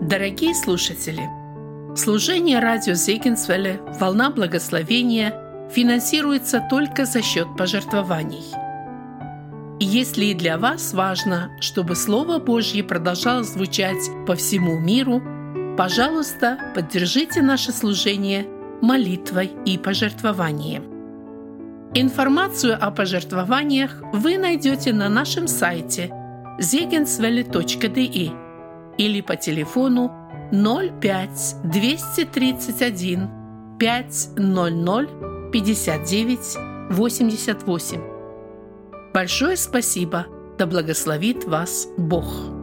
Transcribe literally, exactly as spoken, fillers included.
Дорогие слушатели, служение радио Зегенсвелле «Волна благословения» финансируется только за счет пожертвований. И если и для вас важно, чтобы Слово Божье продолжало звучать по всему миру, пожалуйста, поддержите наше служение молитвой и пожертвованием. Информацию о пожертвованиях вы найдете на нашем сайте зегенсвелле точка де или по телефону ноль пять двести тридцать один пять ноль ноль пятьдесят девять восемьдесят восемь. Большое спасибо! Да благословит вас Бог!